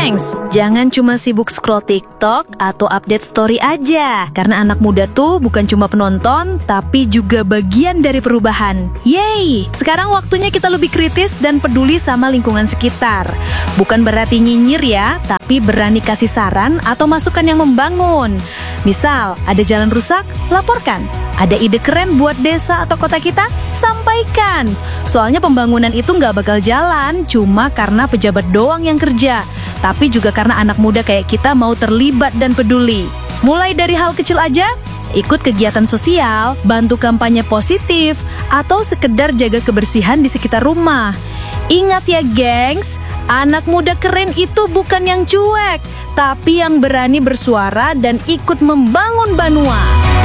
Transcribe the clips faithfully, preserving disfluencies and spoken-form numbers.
gengs, jangan cuma sibuk scroll TikTok atau update story aja. Karena anak muda tuh bukan cuma penonton, tapi juga bagian dari perubahan. Yeay! Sekarang waktunya kita lebih kritis dan peduli sama lingkungan sekitar. Bukan berarti nyinyir ya, tapi berani kasih saran atau masukan yang membangun. Misal, ada jalan rusak, laporkan. Ada ide keren buat desa atau kota kita? Sampaikan. Soalnya pembangunan itu nggak bakal jalan cuma karena pejabat doang yang kerja, tapi juga karena anak muda kayak kita mau terlibat dan peduli. Mulai dari hal kecil aja, ikut kegiatan sosial, bantu kampanye positif, atau sekedar jaga kebersihan di sekitar rumah. Ingat ya gengs, anak muda keren itu bukan yang cuek, tapi yang berani bersuara dan ikut membangun Banua.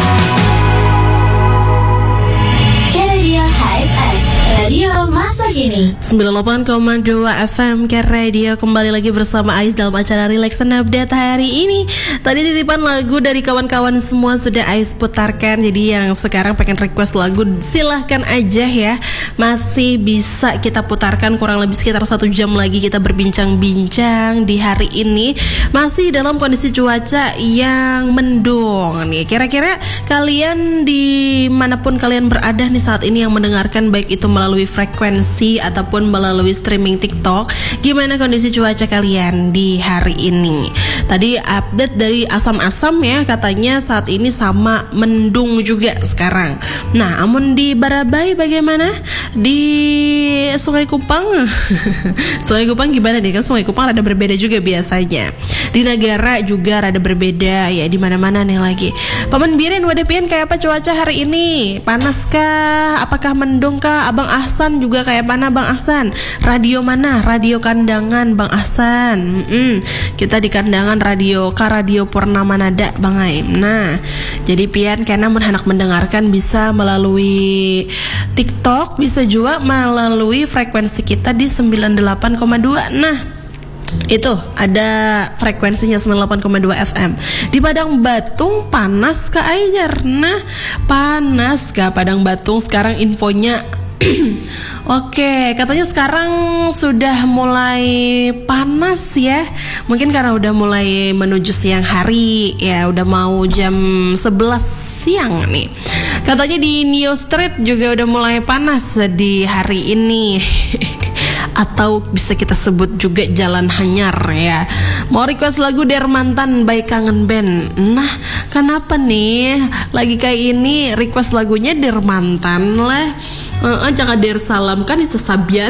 Radio H S S, Radio Masa Kini sembilan puluh delapan koma dua F M Care Radio. Kembali lagi bersama Ais dalam acara Relax and Update hari ini. Tadi titipan lagu dari kawan-kawan semua sudah Ais putarkan. Jadi yang sekarang pengen request lagu silahkan aja ya. Masih bisa kita putarkan, kurang lebih sekitar satu jam lagi kita berbincang-bincang di hari ini. Masih dalam kondisi cuaca yang mendung nih. Kira-kira kalian dimanapun kalian berada nih saat ini yang mendengarkan, baik itu melalui frekuensi ataupun melalui streaming TikTok, gimana kondisi cuaca kalian di hari ini? Tadi update dari Asam-Asam ya, katanya saat ini sama mendung juga sekarang. Nah, amun di Barabai bagaimana? Di Sungai Kupang Sungai Kupang gimana nih? Kan Sungai Kupang rada berbeda juga biasanya. Di Nagara juga rada berbeda ya, di mana-mana nih lagi. Paman Birin, Wadepian kayak apa cuaca hari ini? Panas kah? Apakah mendung kah? Abang Ahsan juga kayak mana Bang Ahsan? Radio mana? Radio Kandangan Bang Ahsan. Mm-mm. Kita di Kandangan radio Ka Radio Purnama Nada Bang Aim. Nah, jadi pian karena anak mendengarkan bisa melalui TikTok, bisa juga melalui frekuensi kita di sembilan puluh delapan koma dua. Nah, itu ada frekuensinya sembilan puluh delapan koma dua F M. Di Padang Batung panas Kak Aijar. Nah, panas Kak Padang Batung sekarang infonya. Oke, katanya sekarang sudah mulai panas ya. Mungkin karena udah mulai menuju siang hari ya, udah mau jam sebelas siang nih. Katanya di New Street juga udah mulai panas di hari ini. Atau bisa kita sebut juga Jalan Hanyar ya. Mau request lagu Dermantan by Kangen Band. Nah, kenapa nih lagi kayak ini request lagunya Dermantan lah. Uh, jangan Der Salam kan sesabian.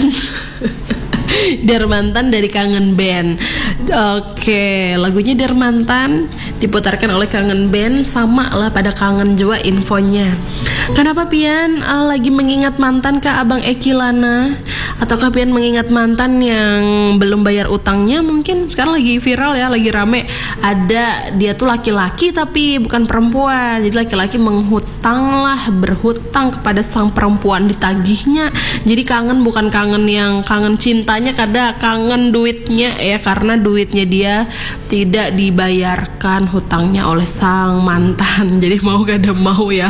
Dermantan dari Kangen Band. Oke, lagunya Dermantan diputarkan oleh Kangen Band, sama lah pada kangen juga infonya. Kenapa pian uh, lagi mengingat mantan Kak Abang Eki Lana? Ataukah pian mengingat mantan yang belum bayar utangnya? Mungkin sekarang lagi viral ya, lagi rame. Ada dia tuh laki-laki tapi bukan perempuan. Jadi laki-laki menghutang lah, berhutang kepada sang perempuan, ditagihnya. Jadi kangen bukan kangen yang kangen cintanya, kadang kangen duitnya ya, karena duitnya dia tidak dibayarkan hutangnya oleh sang mantan. Jadi mau gak ada mau ya.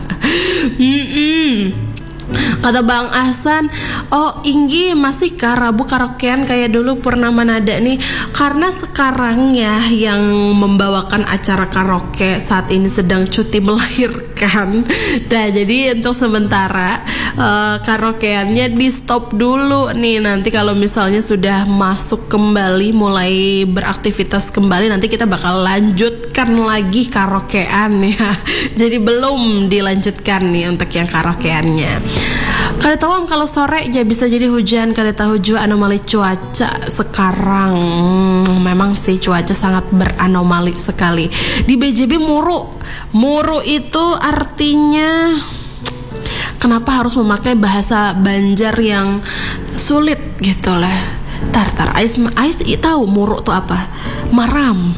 Mm-mm. Kata Bang Ahsan, oh Inggi masih kah Rabu karaokean kayak dulu Purnama Nada nih? Karena sekarang ya yang membawakan acara karaoke saat ini sedang cuti melahirkan. Nah, jadi untuk sementara uh, karaokeannya di stop dulu nih. Nanti kalau misalnya sudah masuk kembali, mulai beraktivitas kembali, nanti kita bakal lanjutkan lagi karaokean ya. Jadi belum dilanjutkan nih untuk yang karaokeannya. Kada tahu kalau sore ya bisa jadi hujan. Kada tahu juga anomali cuaca sekarang. hmm, Memang sih cuaca sangat beranomali sekali. Di B J B muru. Muru itu artinya, kenapa harus memakai bahasa Banjar yang sulit gitu lah. Tar tar Ais Ais tahu muru itu apa? Maram.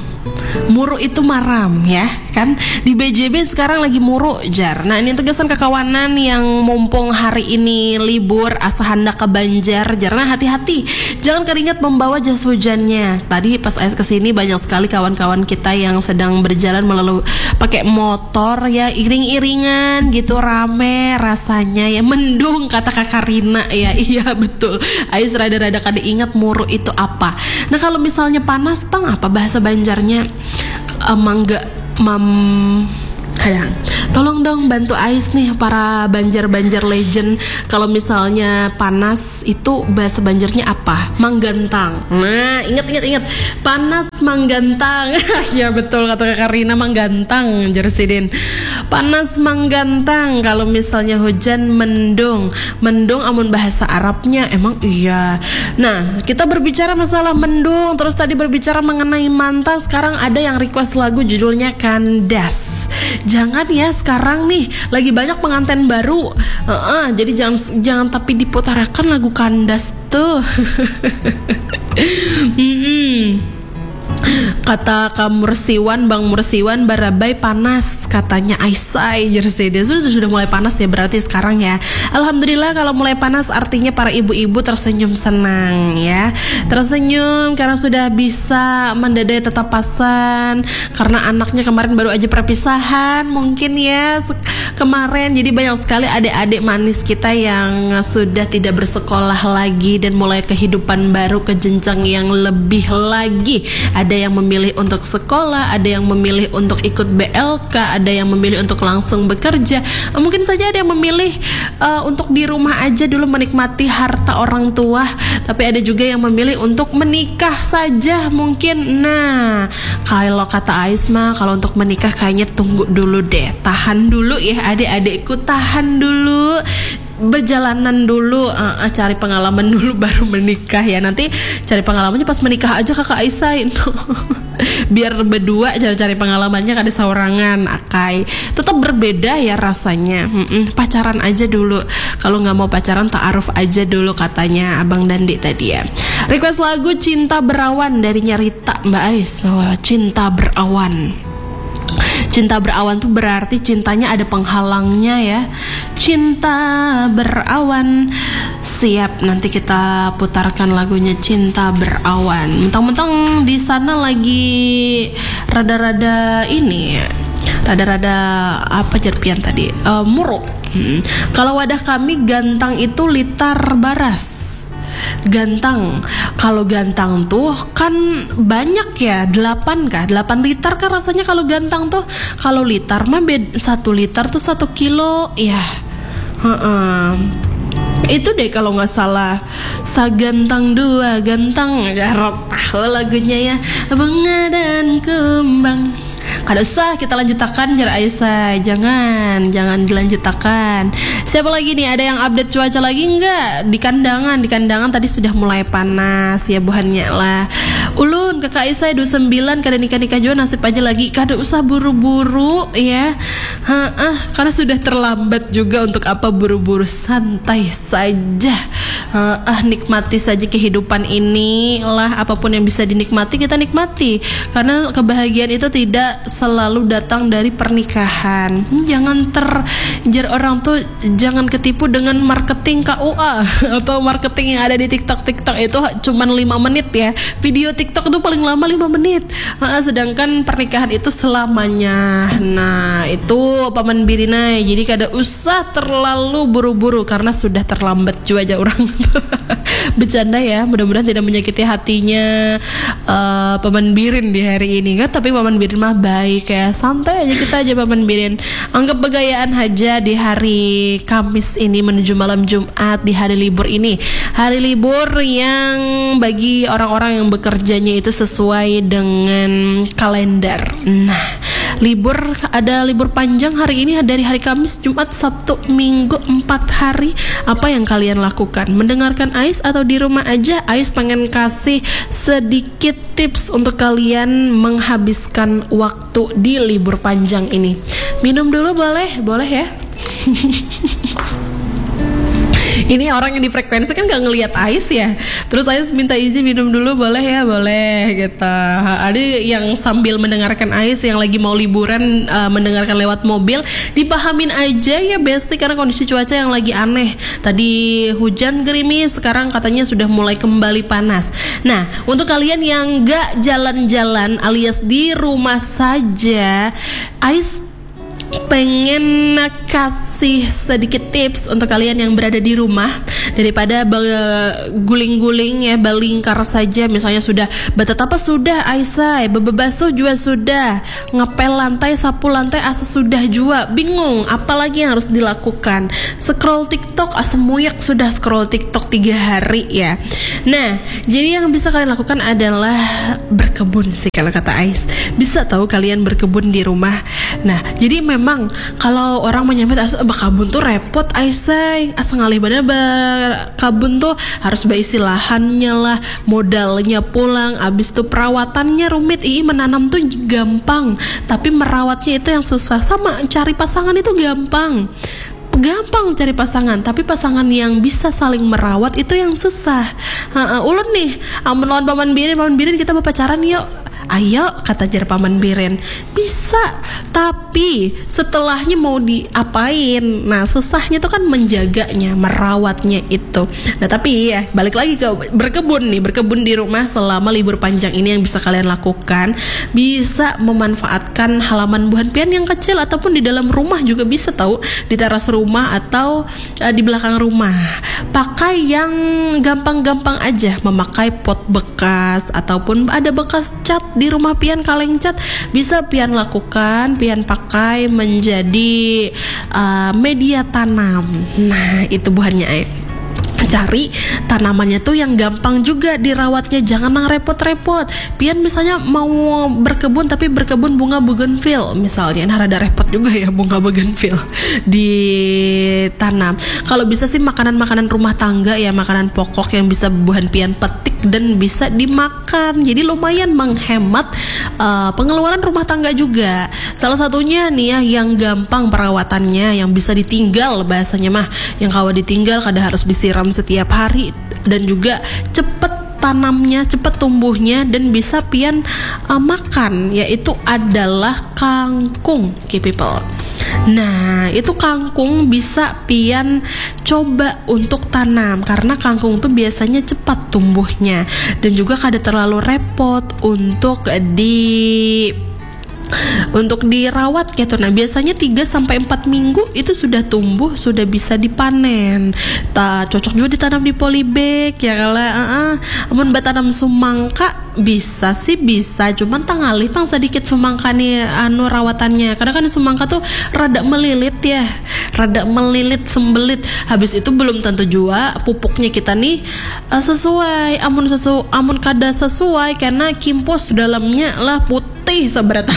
Muru itu maram ya kan. Di B J B sekarang lagi muru jar. Nah ini tegasan kekawanan yang mumpung hari ini libur asa hendak ke Banjar. Jarna hati-hati, jangan keringat membawa jas hujannya. Tadi pas Ais kesini banyak sekali kawan-kawan kita yang sedang berjalan melalui pakai motor ya, iring-iringan gitu, rame rasanya ya, mendung kata Kakak Rina ya. Iya betul, Ais rada-rada kada ingat muru itu apa. Nah kalau misalnya panas pang apa bahasa Banjarnya? Uh, mangga mam Hadang. Tolong dong bantu Ais nih para Banjar-Banjar legend. Kalau misalnya panas itu bahasa Banjarnya apa? Manggantang. Nah, ingat-ingat ingat. Panas manggantang. Ya betul kata Kak Rina, manggantang Jersidin. Panas manggantang. Kalau misalnya hujan mendung. Mendung amun bahasa Arabnya emang iya. Nah, kita berbicara masalah mendung, terus tadi berbicara mengenai mantas. Sekarang ada yang request lagu judulnya Kandas. Jangan ya, sekarang nih lagi banyak pengantin baru, uh-uh, jadi jangan jangan tapi diputarakan lagu Kandas tuh. mm-mm. Kata Kak Mursiwan, Bang Mursiwan, Barabai panas katanya Aisai Jersey. Sudah sudah mulai panas ya berarti sekarang ya. Alhamdulillah kalau mulai panas artinya para ibu-ibu tersenyum senang ya. Tersenyum karena sudah bisa mendadai tetapasan karena anaknya kemarin baru aja perpisahan mungkin ya kemarin. Jadi banyak sekali adik-adik manis kita yang sudah tidak bersekolah lagi dan mulai kehidupan baru ke jenjang yang lebih lagi. Ada yang memilih untuk sekolah, ada yang memilih untuk ikut B L K, ada yang memilih untuk langsung bekerja. Mungkin saja ada yang memilih uh, untuk di rumah aja dulu menikmati harta orang tua, tapi ada juga yang memilih untuk menikah saja mungkin. Nah, kalau kata Ais mah kalau untuk menikah kayaknya tunggu dulu deh, tahan dulu ya adik-adikku, tahan dulu, berjalanan dulu, uh, uh, cari pengalaman dulu baru menikah ya. Nanti cari pengalamannya pas menikah aja Kakak Aisyah. Biar berdua cari-cari pengalamannya kada saurangan akai. Tetap berbeda ya rasanya. Mm-mm, pacaran aja dulu. Kalau nggak mau pacaran ta'aruf aja dulu katanya Abang Dandi tadi ya. Request lagu Cinta Berawan dari Nyarita Mbak Ais. Wah, Cinta Berawan. Cinta berawan tuh berarti cintanya ada penghalangnya ya. Cinta berawan. Siap, nanti kita putarkan lagunya Cinta Berawan. Mentang-mentang di sana lagi rada-rada ini, rada-rada apa jerpian tadi? Uh, muruk. Hmm. Kalau wadah kami gantang itu litar baras. Gantang, kalau gantang tuh kan banyak ya, delapan kah? delapan liter kan rasanya kalau gantang tuh. Kalau liter mah bed, satu liter tuh satu kilo ya. Uh-uh. Itu deh kalau nggak salah. Sagantang dua gantang, garap tahu lagunya ya. Bunga dan kembang. Kada usah kita lanjutakan Jar Aisyah. Jangan, jangan dilanjutakan. Siapa lagi nih? Ada yang update cuaca lagi enggak? Di kandangan, di kandangan tadi sudah mulai panas ya buhannya lah. Ulun Kakak Aisyah dua puluh sembilan kada nikah-nikah juga nasib aja lagi. Kada usah buru-buru ya. Heeh, karena sudah terlambat juga untuk apa buru-buru, santai saja. Heeh, nikmati saja kehidupan ini lah, apapun yang bisa dinikmati kita nikmati. Karena kebahagiaan itu tidak selalu datang dari pernikahan. Jangan terjar orang tuh, jangan ketipu dengan marketing K U A atau marketing yang ada di TikTok. TikTok itu cuman lima menit ya. Video TikTok itu paling lama lima menit. Nah, sedangkan pernikahan itu selamanya. Nah, itu paman birinai. Jadi kada usah terlalu buru-buru karena sudah terlambat juga aja orang. Bercanda ya, mudah-mudahan tidak menyakiti hatinya uh, paman birin di hari ini kan. Tapi paman birin mah baik ya, santai aja kita aja paman birin. Anggap begayaan aja di hari Kamis ini menuju malam Jumat, di hari libur ini. Hari libur yang bagi orang-orang yang bekerjanya itu sesuai dengan kalender. Nah, libur, ada libur panjang hari ini dari hari Kamis, Jumat, Sabtu, Minggu, empat hari. Apa yang kalian lakukan? Mendengarkan Ais atau di rumah aja? Ais pengen kasih sedikit tips untuk kalian menghabiskan waktu di libur panjang ini. Minum dulu boleh? Boleh ya? Ini orang yang di frekuensi kan gak ngelihat Ais ya. Terus Ais minta izin minum dulu, boleh ya, boleh gitu. Ada yang sambil mendengarkan Ais yang lagi mau liburan uh, mendengarkan lewat mobil, dipahamin aja ya Besti, karena kondisi cuaca yang lagi aneh. Tadi hujan gerimis, sekarang katanya sudah mulai kembali panas. Nah, untuk kalian yang gak jalan-jalan alias di rumah saja, Ais pengen kasih sedikit tips untuk kalian yang berada di rumah, daripada guling-guling ya, balingkar saja. Misalnya sudah batat apa sudah Aisyah, bebasuh juga sudah, ngepel lantai, sapu lantai asa sudah juga, bingung apalagi yang harus dilakukan. Scroll TikTok asemuyak sudah scroll TikTok tiga hari ya. Nah, jadi yang bisa kalian lakukan adalah berkebun sih kalau kata Ais. Bisa tahu kalian berkebun di rumah. Nah, jadi memang kalau orang menyambut berkebun tuh repot Aisyah, asa ngalih bener berkebun tuh harus baisi lahannya lah, modalnya pulang, abis itu perawatannya rumit. Ii menanam tuh gampang, tapi merawatnya itu yang susah. Sama cari pasangan itu gampang, gampang cari pasangan, tapi pasangan yang bisa saling merawat itu yang susah. Uh, uh, ulun nih, amun lawan paman birin, paman birin kita berpacaran yuk. Ayo, kata jar paman biren. Bisa, tapi setelahnya mau diapain? Nah, susahnya tuh kan menjaganya, merawatnya itu. Nah, tapi ya balik lagi ke berkebun nih, berkebun di rumah selama libur panjang ini yang bisa kalian lakukan. Bisa memanfaatkan halaman buah pian yang kecil, ataupun di dalam rumah juga bisa tahu, di teras rumah atau uh, di belakang rumah. Pakai yang gampang-gampang aja, memakai pot bekas ataupun ada bekas cat di rumah pian, kaleng cat, bisa pian lakukan, pian pakai menjadi uh, media tanam. Nah, itu buahnya eh. Cari tanamannya tuh yang gampang juga dirawatnya, jangan yang repot-repot. Pian misalnya mau berkebun tapi berkebun bunga bougainville misalnya, nah rada repot juga ya bunga bougainville ditanam. Kalau bisa sih makanan-makanan rumah tangga ya, makanan pokok yang bisa buahan pian petik dan bisa dimakan. Jadi lumayan menghemat uh, pengeluaran rumah tangga juga. Salah satunya nih ya yang gampang perawatannya, yang bisa ditinggal bahasanya mah, yang kalau ditinggal kada harus disiram setiap hari, dan juga cepet tanamnya, cepet tumbuhnya, dan bisa pian uh, makan, yaitu adalah kangkung, key people. Nah, itu kangkung bisa pian coba untuk tanam, karena kangkung tuh biasanya cepat tumbuhnya dan juga kada terlalu repot untuk di untuk dirawat gitu. Nah, biasanya tiga sampai empat minggu itu sudah tumbuh, sudah bisa dipanen. Ta cocok juga ditanam di polybag ya kala. Heeh. Uh-uh. Amun batanam sumangka bisa sih bisa, cuman tangalih pang sedikit sumangka nih anu rawatannya. Karena kan sumangka tuh rada melilit ya. Rada melilit, sembelit. Habis itu belum tentu juga pupuknya kita nih uh, sesuai. Amun sesu amun kada sesuai karena kimpos dalamnya lah putih seberatan.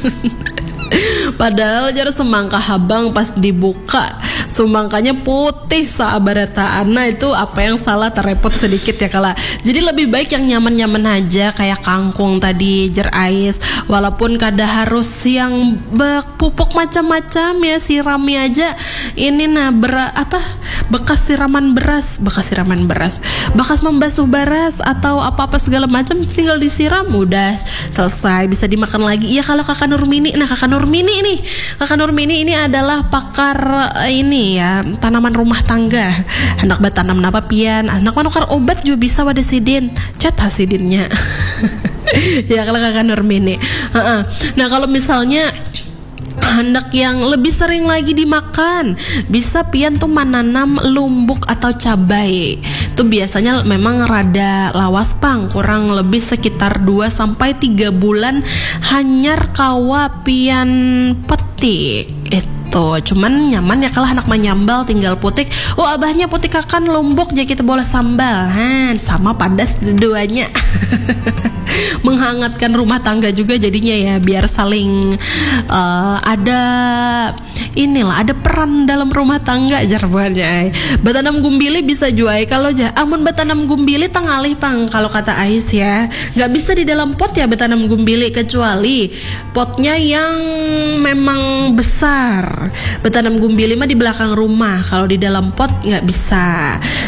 Padahal jar semangka habang pas dibuka semangkanya putih saabarataan. Nah, itu apa yang salah, terrepot sedikit ya kala. Jadi lebih baik yang nyaman-nyaman aja kayak kangkung tadi jar Ais. Walaupun kada harus yang pupuk macam-macam ya, sirami aja. Ini nah bera, apa bekas siraman beras, bekas siraman beras, bekas membasuh beras atau apa-apa segala macam tinggal disiram udah selesai, bisa dimakan lagi. Iya kalau Kakak Nurmini. Nah, Kakak Nurmini ini, Kakak Nurmini ini adalah pakar uh, ini ya, tanaman rumah tangga. Anak batanam napa pian, anak manukar obat juga bisa wada sidin, cat hasidinnya. Ya kalau Kakak Nurmini. Uh-uh. Nah, kalau misalnya hendak yang lebih sering lagi dimakan, bisa pian tuh menanam lumbuk atau cabai. Itu biasanya memang rada lawas pang, kurang lebih sekitar dua sampai tiga bulan hanyar kawa pian petik. Itu cuman nyaman ya kalau anak menyambal tinggal putik. Oh, abahnya putik akan lumbuk jadi kita boleh sambal. Han, sama padas duanya. Menghangatkan rumah tangga juga jadinya ya, biar saling uh, ada inilah ada peran dalam rumah tangga jarbannya ay. Batanam gumbili bisa juai kalau ja amun batanam gumbili tangalih pang kalau kata Ais ya. Nggak bisa di dalam pot ya batanam gumbili kecuali potnya yang memang besar. Batanam gumbili mah di belakang rumah, kalau di dalam pot nggak bisa.